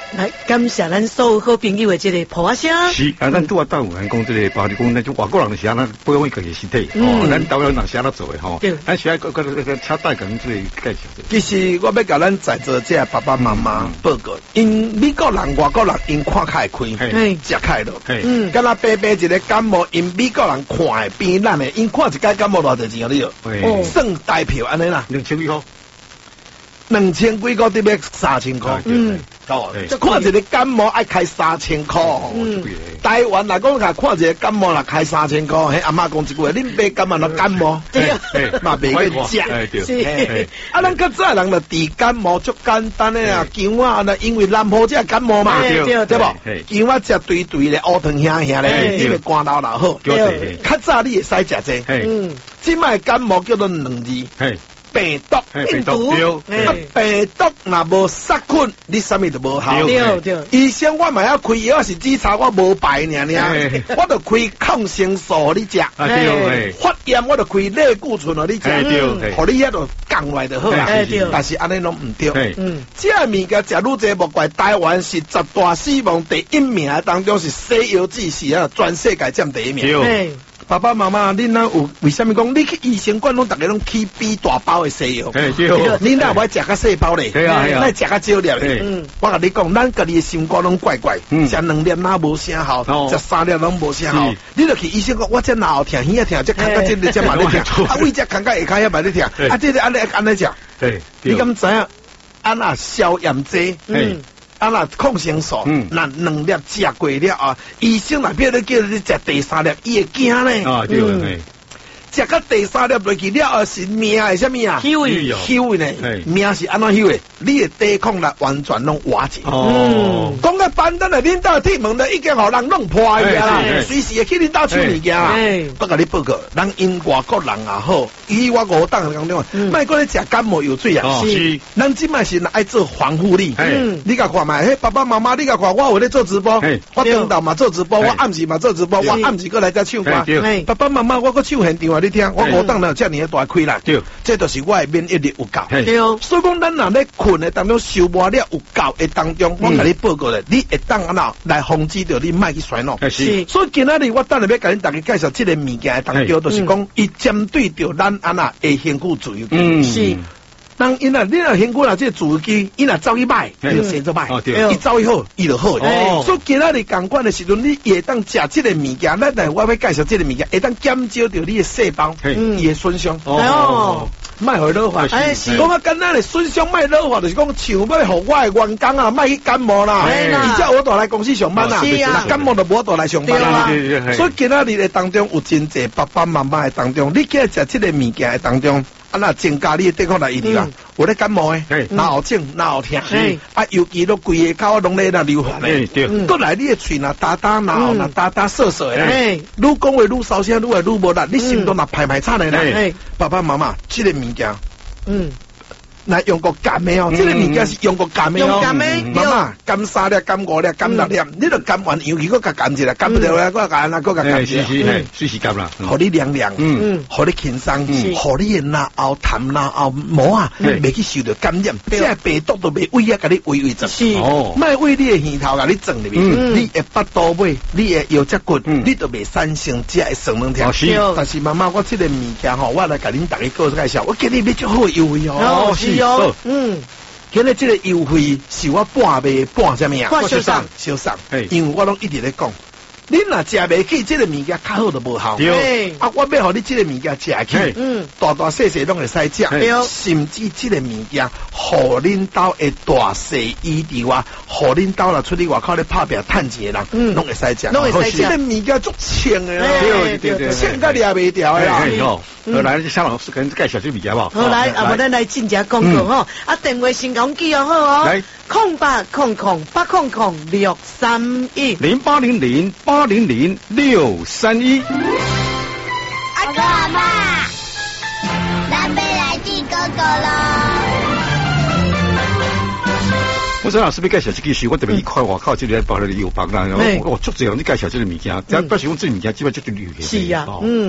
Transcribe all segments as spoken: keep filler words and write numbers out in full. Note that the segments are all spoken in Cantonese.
来感谢咱所有好朋友的这个普话声。 是啊，咱拄啊到有人讲这个，包括讲咱就外国人是安那保养家己身体，哦，咱台湾人是安那做的吼。对，咱需要个个个车贷可能这个介绍。 其实我要甲咱在座这爸爸妈妈报告，因美国人、外国人因看开开，食开咯。嗯，敢若白白一个感冒，因美国人看的比咱的，因看一届感冒偌侪钱啊？你哦，算大票安尼啦， 两千几块。 两千几个得要三千块，嗯，哦，看一个感冒爱开三千块，嗯，台湾来讲，看一个感冒啦开三千块，迄阿妈讲一句话，恁别感冒就感冒，对啊，嘛别去食，是，啊，咱较早人就治感冒足简单的啊，姜啊，那因为南坡只感冒嘛，对对对不？姜啊食对对咧，乌糖香香咧，因为肝头老好，对，较早你会使食这，嗯，即摆感冒叫做两字。病毒， 病毒， 啊，病毒若无杀菌，你啥物都无效。 对对， 医生我嘛要开药是检查我无排尔尔，我就开抗生素你食。对，发炎我就开类固醇互你食。对，互你遐度降来就好啦。但是安尼拢唔对。嗯，这物件食愈济，莫怪台湾是十大死亡第一名当中是西药剂是啊，全世界占第一名。对。爸爸妈妈，恁那有为什么讲你去医生馆拢大家拢起比大包的西药？哎，对，你那不爱食较细包嘞？对啊，那食较少粒嘞。嗯，我甲你讲，咱家己的心肝拢怪怪，食两粒哪无啥效，食三粒拢无啥效。你就去医生讲，我这哪后疼，耳疼，这看到这里这嘛咧疼，啊，胃这看到下骹遐嘛咧疼，啊，这个安尼安尼食。对，你敢知影？安那消炎剂？嗯。啊那抗生素，那两粒食过了啊，医生内边咧叫你食第三粒，伊会惊咧。啊对对，食到第三粒落去了啊是命是啥物啊？虚伪，虚伪呢？命是安怎虚伪？你的抵抗力完全拢瓦解。哦，讲个简单的，恁兜铁门咧已经互人弄破去啦，随时会去恁兜抢物件啊。我甲你报告，人因外国人也好，以我五档当中，莫过咧食感冒药水啊。是，咱即摆是爱做防护力。嗯，你甲看卖，迄爸爸妈妈，你甲看，我有咧做直播，我中昼嘛做直播，我暗时嘛做直播，我暗时过来再唱歌。爸爸妈妈，我搁唱现场啊，你听，我五档了遮尔大开啦。对，这就是我的免疫力有够。对哦，所以讲咱若咧困的当中，受无了有够的当中，我甲你报告咧，你会当安那来防止着你莫去衰老。是，所以今仔日我等下要甲恁大家介绍这个物件的当中，就是讲伊针对着咱安那会身躯自由基。嗯，是。人因啊，你若身躯啦，这自由基，伊若走去歹，伊就生做歹；伊走去好，伊就好。哦，所以今仔日共款的时阵，你会当食这个物件，咱来我要介绍这个物件，会当减少着你的细胞，伊的损伤。哦。卖互老化，哎是，讲啊简单的损伤卖老化，就是讲像要互我的员工啊，卖去感冒啦，而且我都来公司上班啦，感冒就无都来上班啦。所以今仔日的当中有真济爸爸妈妈的当中，你今日食这个物件的当中，啊那增加你的抵抗力一定啊。有咧感冒诶，哪好症哪好疼，啊尤其都规个口拢咧那流汗诶，过来你的喙若打打哪后若打打涩涩诶，愈讲话愈烧声，愈来愈无力，你心都若排排颤诶啦。爸爸妈妈，这个物件，嗯。那用过甘的哦，这个物件是用过甘的哦。甘的，妈妈甘三粒、甘五粒、甘六粒，你著甘完，尤其搁甲甘一下，甘不了咧，搁甲那搁甲甘一下。是是是，随时甘啦。互你凉凉，嗯，互你轻松，互你的脑后痰、脑后膜啊，袂去受到感染，这个病毒都袂威啊，甲你威威着。是哦，莫为你的耳头甲你撞入去，你的巴肚尾，你的腰脊骨，你都袂产生这个酸软疼。是，但是妈妈，我这个物件吼，我来甲恁大家做介绍，我今日要足好优惠哦。是。哦，嗯，今日这个优惠是我半卖半什么啊？半小送，小送，因为我拢一直咧讲，你若食袂起这个物件，较好就无效。对，啊，我要互你这个物件食起，嗯，大大细细拢会使食，甚至这个物件，互恁兜的大细医治我，互恁兜啦出去外口咧拍拼趁钱的人，拢会使食，拢会使食。这个物件足轻的啦，对对对，轻到抓袂掉的啦。好，来，向老师跟介绍这物件好。 好来，啊，我咱来进只广告吼，啊，电话先讲记哦好哦。来，空八空空八空空六三一零八零零八零零六三一。 阿哥阿妈，咱要来见哥哥咯。 我说老师要介绍这个事，我特别一块外口这里包了药房啦，然后我足济人你介绍这个物件，但表示讲这物件基本就就流行。 是啊，嗯。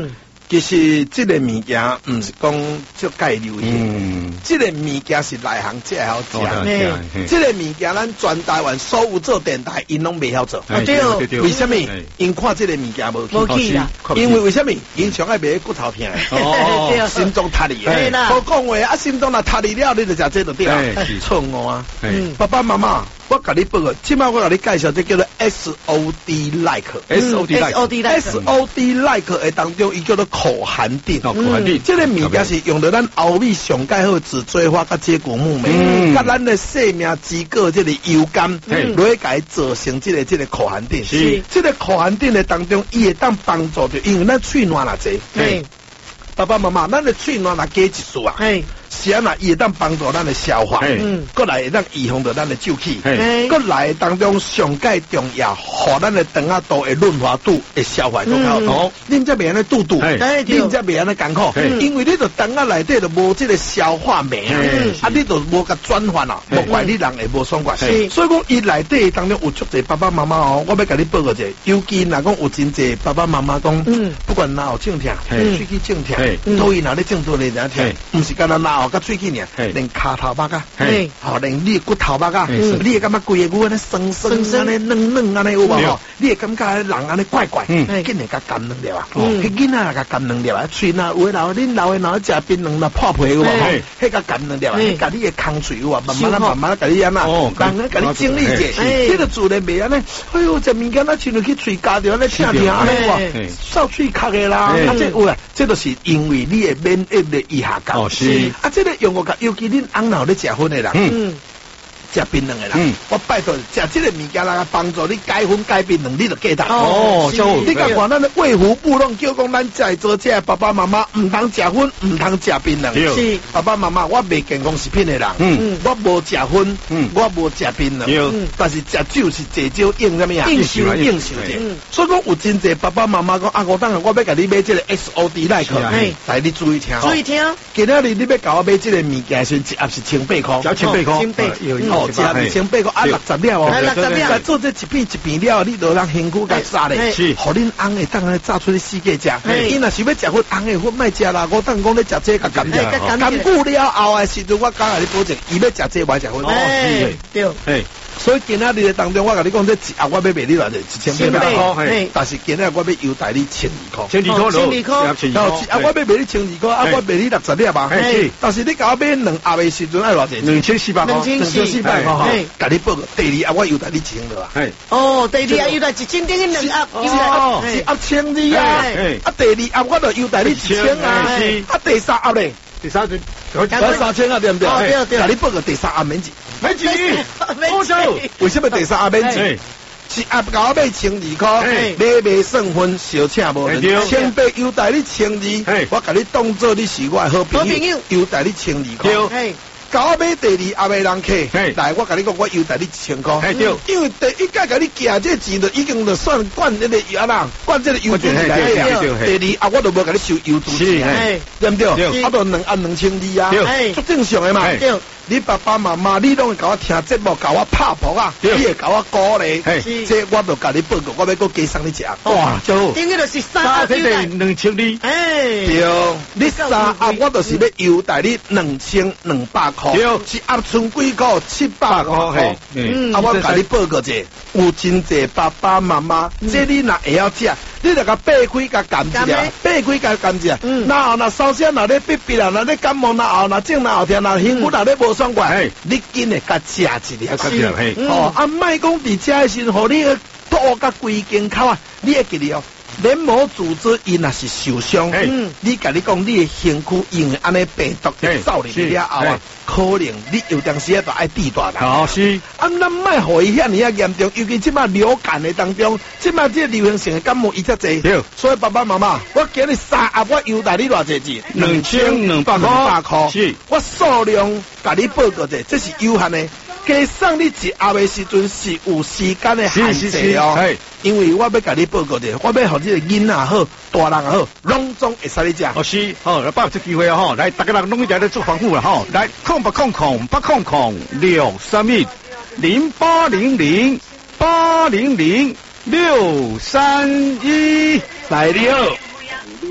其实这个物件唔是讲就介流行，这个物件是内行才好食。这个物件咱全台湾所有做电台，因拢未晓做。 对， 为什么？因看这个物件无去啦。因为为什么？因上爱卖骨头片，哦，心脏塌哩。好讲话啊，心脏若塌哩了，你就食这就对啦。错误啊！爸爸妈妈。我甲你报个，即摆我甲你介绍，这叫做 S O D like，S O D like，S O D like，S O D like 的当中，伊叫做口含锭。 口含锭， 这个物件是用到咱欧米上介好紫锥花甲接骨木莓，甲咱的生命之果这个油甘，来甲做成这个这个口含锭。是，这个口含锭的当中，伊会当帮助着，因为咱喙暖啦济。爸爸妈妈，咱的喙暖若加一束啊。是啊，那伊会当帮助咱的消化，嗯，过来会当预防着咱的皱气，过来当中上介重要，互咱的肠仔道的润滑度会消化更较好。恁则袂安尼肚肚，恁则袂安尼艰苦，因为你着肠仔内底着无这个消化酶啊，啊，你着无甲转换啊，无怪你人会无爽快。所以讲，伊内底当中有足侪爸爸妈妈哦，我要甲你报告者，尤其若讲有真侪爸爸妈妈讲，不管哪有症痛，喙齿症痛，都伊哪咧症状咧怎痛，毋是干那哪有甲喙齿尔，连骹头巴甲，吼，连你骨头巴甲，你会感觉规个骨安尼酸酸安尼软软安尼有无吼？你会感觉人安尼怪怪，紧会甲干软了啊！迄囡仔甲干软了啊！喙若有诶老，恁老诶老食槟榔若破皮有无吼？迄甲干软了啊！甲你诶空喙有啊，慢慢啊慢慢啊甲你安那，人啊甲你整理者，迄个自然袂安尼。哎呦，食物件啊，亲落去喙夹着安尼疼疼安尼哇，扫喙壳诶啦！啊，这有啊，这就是因为你诶免疫力伊下降。哦，是啊，这个用我甲，尤其恁翁老咧食薰诶人。嗯。食槟榔的啦，嗯、我拜托食这个物件来帮助你改薰改槟榔，你就记得哦。你甲看咱的卫福部拢叫讲咱在做这爸爸妈妈唔通食薰，唔通食槟榔。是爸爸妈妈，我卖健康食品的人，嗯、我无食薰，嗯、我无食槟榔，嗯、但是食酒是借酒应什么呀？应酬应酬者。嗯、所以讲有真侪爸爸妈妈讲啊，我当然我要甲你买这个 S O D like，来你注意听， 注意听。 今仔日你要甲我买这个物件，是一盒是千八块， 只千八块， 千八。 哦，一盒二千八个啊，六十了哦，六十了，做这一片一片了，你就让辛苦甲杀咧，是，互恁翁会当安炸出去世界食。伊若是要食薰翁的薰，莫食啦。我等讲咧食这个甘蔗，甘久了后的时阵，我敢甲你保证，伊要食这买食薰。哦，对，对。所以今仔日当中，我甲你讲，这一盒我要卖你偌济，一千八百块。但是今仔日我要优待你千二块， 千二块， 千二块。 然后一盒我要卖你千二块，啊，我卖你六十粒吧。但是你甲我买两盒的时阵爱偌济？ 两千四百块， 两千四百块哈。甲你报个第二盒我优待你千了啊。 哦，第二盒优待一千等于两盒， 哦，一盒千二啊。啊，第二盒我就优待你一千啊。啊，第三盒咧？ 第三盒我三千啊，对不对？ 对对。 甲你报个第三盒免钱。 免钱， 好笑。为什么第三盒免钱？一盒甲我买千二块，买卖算分，小请无人。千八优待你千二，我甲你当做你是我好朋友，优待你千二块。甲我买第二盒的人客，来我甲你讲，我优待你一千块。因为第一届甲你寄这钱，就已经就算管那个啊啦，管这个邮资来呀。第二盒我都无甲你收邮资钱，对不对？啊，都两盒两千二啊，足正常的嘛。你爸爸妈妈，你拢会甲我听节目，甲我拍婆啊，你会甲我鼓励，这我就甲你报告，我要搁加送你食。 哇，就等于就是三盒优待两千二。 哎， 对，你三盒我就是要优待你两千两百块，一盒剩几块？七百块。嗯，啊，我甲你报告者，有真济爸爸妈妈，这你若会晓食。你著甲掰开甲含一下，掰开甲含一下。然后若烧声，若咧逼逼啊，若咧感冒，若后若症，若后天，若辛苦，若咧无爽快，你紧诶甲食一粒，食一粒。哦，啊，莫讲伫食诶时，互你吐甲规间口啊，你会记哩哦。黏膜组织伊若是受伤，嗯，你甲你讲，你诶身躯因为安尼病毒走入去了后啊，可能你有当时啊，就爱治大啦。 哦，是。 啊，咱莫互伊遐尼啊严重，尤其即摆流感诶当中，即摆即流行性诶感冒伊遮济。对。所以爸爸妈妈，我今日三盒我优待你偌济钱？ 两千两百块。是。我数量甲你报告者，这是有限诶。加送你一盒的时阵是有时间的限制哦，因为我要甲你报告者，我要互这个囡仔好，大人也好，拢总会使你食。 哦是，好，来把握这机会啊吼，来大家人拢一定来做防护啦吼，来空八空空八空空六三一零八零零八零零六三一来了。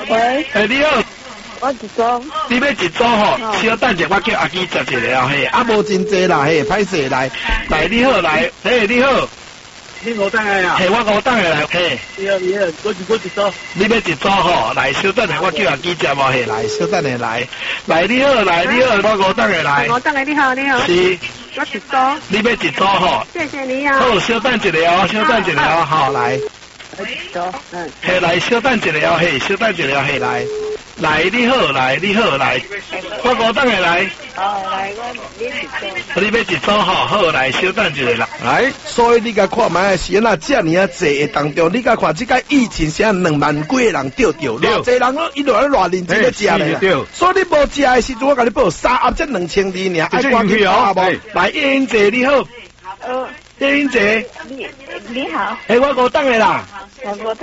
喂。 诶，你好。 我一组。 你要一组吼？稍等者，我叫阿基接一个哦嘿。 啊，无真济啦嘿，歹势来。 来，你好来，嘿，你好。 你五档的啊？ 嘿，我五档的来，嘿。 你好，你好，我一我一组。 你要一组吼？来，稍等者，我叫阿基接哦嘿，来，稍等者来。来，你好，来，你好，我五档的来。 五档的你好，你好。 是。 我一组。 你要一组吼？ 谢谢你啊。 好，稍等一个哦，稍等一个哦，好来。 我一组，嗯。 嘿，来，稍等一个哦，嘿，稍等一个哦，嘿，来。来，你好，来，你好，来，我五档的来。 哦，来，我你一组。 你要一组吼，好，来，稍等一下啦。 来，所以你甲看卖是安那遮尔啊济的当中，你甲看即个疫情是两万几个人钓钓，偌济人咯，伊落来偌认真咧食咧。所以你无食的时阵，我甲你报三盒才两千二尔，爱赶紧跑无？ 来，叶英姐你好。 呃， 叶英姐。 你你好。 诶，我五档的啦。 我五档。